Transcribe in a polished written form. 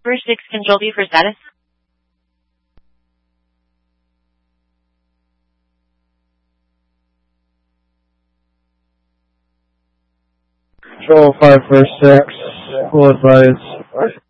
for 6, Control B for status. Control 546, full advise.